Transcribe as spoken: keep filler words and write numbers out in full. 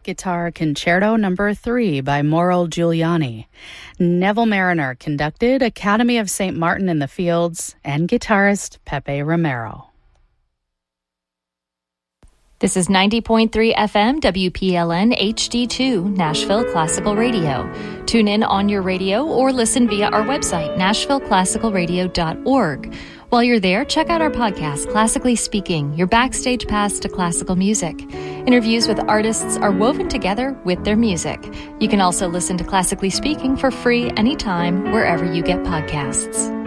Guitar Concerto Number three by Mauro Giuliani. Neville Mariner conducted, Academy of Saint Martin in the Fields, and guitarist Pepe Romero. This is ninety point three F M W P L N H D two, Nashville Classical Radio. Tune in on your radio or listen via our website, nashville classical radio dot org. While you're there, check out our podcast, Classically Speaking, your backstage pass to classical music. Interviews with artists are woven together with their music. You can also listen to Classically Speaking for free anytime, wherever you get podcasts.